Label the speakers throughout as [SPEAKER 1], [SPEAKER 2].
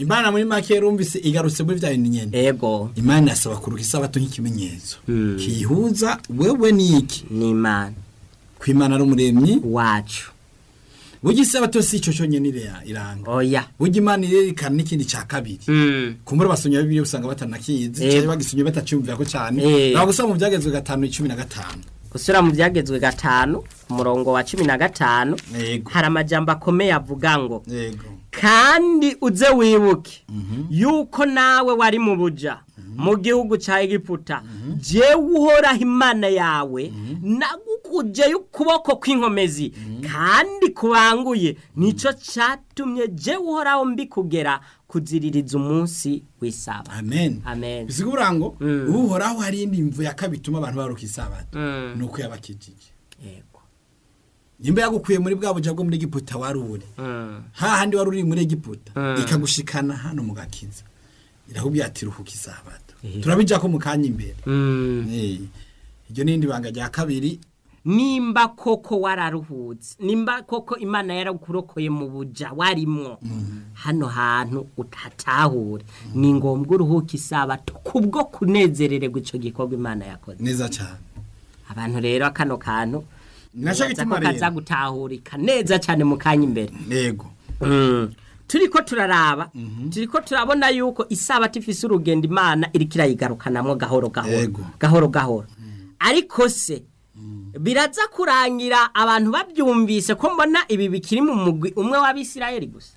[SPEAKER 1] Imana muri make rumvise igarutse muri vya nyene.
[SPEAKER 2] Ego.
[SPEAKER 1] Imana yasaba kuruka isabato nk'ikimenyetso. Kihuza wewe niki?
[SPEAKER 2] Ni Imana.
[SPEAKER 1] Kwimana ari umuremyi
[SPEAKER 2] wacu.
[SPEAKER 1] Bugi isabato si ico cyonyene iranga.
[SPEAKER 2] Oya.
[SPEAKER 1] Bugi Imana irerekana n'ikindi ca kabiri. Kumbura basonya Bibiliya usanga batanakizi, cyane bagisonye batacumvira ko cyane. Bagusoma mu byagezwe 5:15.
[SPEAKER 2] Gusura mu byagezwe 5 umurongo wa 15 hari amajambo akomeye avuga ngo kandi uze wibuke yuko nawe wari mu buja mu gihugu ca Egiputa je uhoraho Imana yawe nagukuje ukuboko kw'inkomezi kandi kubanguye nico catumye je uhoraho mbikugera kuziririza umunsi w'Isabato.
[SPEAKER 1] Amen.
[SPEAKER 2] Amen.
[SPEAKER 1] Bisigura ngo uhoraho hari indi mvu yakabituma abantu baruka Isabato nuko yabakijije.
[SPEAKER 2] Yego.
[SPEAKER 1] Nimba yagukuye muri bwa buja bwo muri Egiputa waruri. Hahandi waruri muri Egiputa ikagushikana hano mu gakiza. Irahubye ati ruhuka Isabato. Turabija ko mukanya imbere. Iryo nindi banga rya kabiri.
[SPEAKER 2] Nimba koko wararuhutse, nimba koko Imana yarakurokoye mu buja warimwo hano hantu utatahure, ni ngombwa uruhuka Isabato kubwo kunezerererwa ico gikorwa Imana yakoze.
[SPEAKER 1] Neza cyane.
[SPEAKER 2] Abantu rero akano kantu
[SPEAKER 1] nasha gituma rero
[SPEAKER 2] kaza gutahurika neza cyane mu kanya imbere.
[SPEAKER 1] Yego.
[SPEAKER 2] Turiko turaraba, turiko turabona yuko Isabato ifise urugendo Imana irikira yigarukanamwo gahoro gahoro. Ariko se biraza kurangira abantu babyumvise ko mbona ibi bikiri mu mugwi umwe w'Abisirayeli gusa.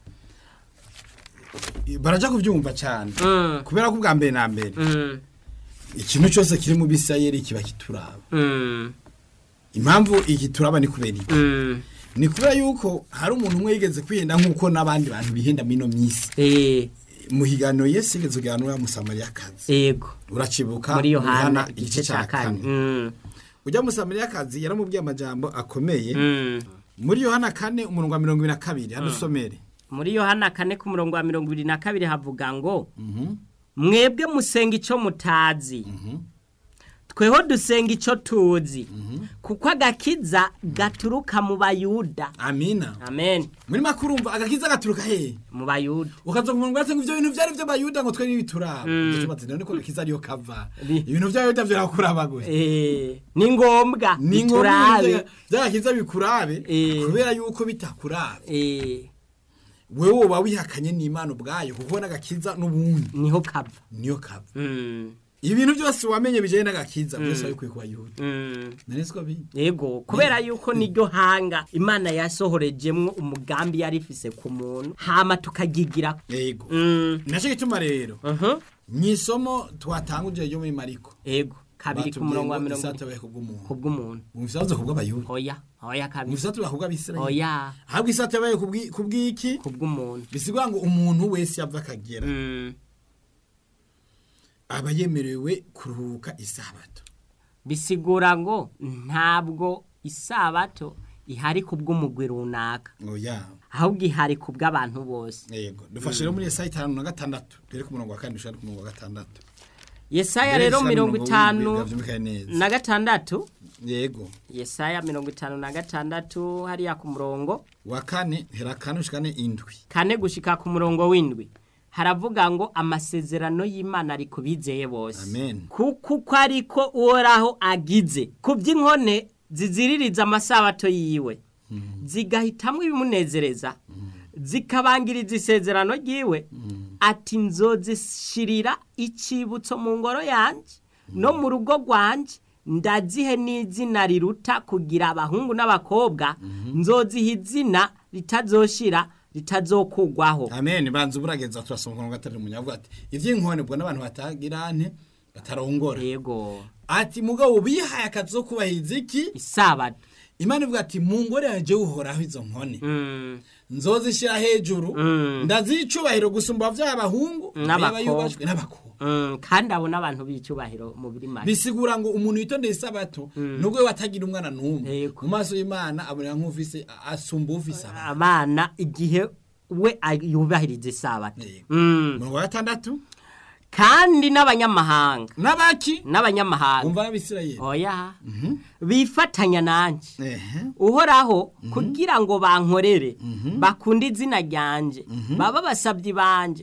[SPEAKER 1] Baraja kuvyumva cyane. Kubera ko bwa mbere na mbere. Ikintu cyose kiri mu Bisirayeli kiba kituraba. Impamvu iki turaba ni kubera iki? Ni kubera yuko hari umuntu umwe yigeze kwihenda nkuko nabandi bantu bihenda mino myisi. Muhigano Yesu yigeze kuganura ya Musamariyakazi.
[SPEAKER 2] Yego.
[SPEAKER 1] Uracibuka
[SPEAKER 2] muri Yohana igice cya 4.
[SPEAKER 1] Ujya Musamariyakazi yaramubwiye amajambo akomeye. Muri Yohana 4 umurongo wa 22 hadusomere.
[SPEAKER 2] Muri Yohana 4 ku murongo wa 22 havuga ngo mwebwe musenga ico mutazi. Tweho dusenga ico tuzi. Kuko agakiza gaturuka mu Bayuda.
[SPEAKER 1] Amina.
[SPEAKER 2] Amen.
[SPEAKER 1] Muri makurumva agakiza gaturuka he?
[SPEAKER 2] Mu Bayuda.
[SPEAKER 1] Ukazongumva ngo ivyo bintu byari byo Bayuda ngo twe nibituraba. Cyo batinde niko agakiza ariyo kava. Ibintu byayo byo rakuraba gwe.
[SPEAKER 2] Ni ngombwa.
[SPEAKER 1] Ni ngombwa byagakiza bikurabe kubera yuko bitakurabe. Wewe uba wihakanye n'Imana ubwayo kuko n'agakiza n'ubundi
[SPEAKER 2] niho kava.
[SPEAKER 1] Niyo kava. Ibintu byose wamenye bijanye n'agakiza byose ari kwikuba Yuda. Nanesiko bi.
[SPEAKER 2] Yego, kubera yuko niryo hanga Imana yasohorejemwo umugambi yari ifise ku muntu hama tukagigira.
[SPEAKER 1] Yego. Naco gituma rero. Mwisomo twatanguje ryo muri Mariko.
[SPEAKER 2] Yego. Kabiri ku murongo wa
[SPEAKER 1] 40
[SPEAKER 2] kubw'umuntu.
[SPEAKER 1] Umusaza kubw'Abayuda.
[SPEAKER 2] Oya kabiri.
[SPEAKER 1] Umusaza kubw'Abisirayeli.
[SPEAKER 2] Oya.
[SPEAKER 1] Habwo isata yabaye kubw'iki?
[SPEAKER 2] Kubw'umuntu.
[SPEAKER 1] Bisigwa ngo umuntu wese yava kagera. Aba yemerewe kuruhuka Isabato.
[SPEAKER 2] Bisigura ngo ntabwo Isabato ihari kubw'umugwi runaka.
[SPEAKER 1] Oya.
[SPEAKER 2] Ahubwo ihari kubw'abantu bose.
[SPEAKER 1] Yego. Dufashe rero muri Yesaya 5:6 turi ku murongo wa 4 ushaka ku murongo wa 6.
[SPEAKER 2] Yesaya rero 56.
[SPEAKER 1] Yego.
[SPEAKER 2] Yesaya 56 hariya ku murongo
[SPEAKER 1] wa 4 hera 4 ushikane indwi.
[SPEAKER 2] 4 gushika ku murongo w'indwi. Haravuga ngo amasezerano y'Imana ari kubizeye bose.
[SPEAKER 1] Amen.
[SPEAKER 2] Kuko ariko uhoraho agize kuby'inkone ziziririza amasabato yiwe. Zigahitamwe ibimunezereza. Zikabangiriza isezerano ryiwe. Ati nzozishirira icibutso mu ngoro yanje no mu rugo rwanje ndazihe n'izina riruta kugira abahungu n'abakobwa nzoziha izina ritazoshira ritazokugwaho.
[SPEAKER 1] Amen. Banzu burageza turasoma ngo gatari munyavuga ati ivy'inkone bwo n'abantu batagira batarongora.
[SPEAKER 2] Yego.
[SPEAKER 1] Ati mugabo bihaye akazo kubahiriza iki?
[SPEAKER 2] Isabato.
[SPEAKER 1] Imana ivuga ati mu ngore yaje uhoraho izo nkone. Nzozishira hejuru ndazicubahiro gusumba vy'abahungu n'abakobwa.
[SPEAKER 2] Kandi abo n'abantu bicubahiro mu birima.
[SPEAKER 1] Bisigura ngo umuntu yitondeye Isabato nubwo watagira umwana n'umwe mu maso y'Imana abona nk'ufise asumba ufise
[SPEAKER 2] abana igihe we yubahiriza Isabato.
[SPEAKER 1] Mu wa 6
[SPEAKER 2] kandi n'abanyamahanga
[SPEAKER 1] nabaki
[SPEAKER 2] n'abanyamahanga
[SPEAKER 1] umva Abisirayeli
[SPEAKER 2] oya bifatanya nanje uhoraho kugira ngo bankorere bakunda izina ryanje baba basabyi banje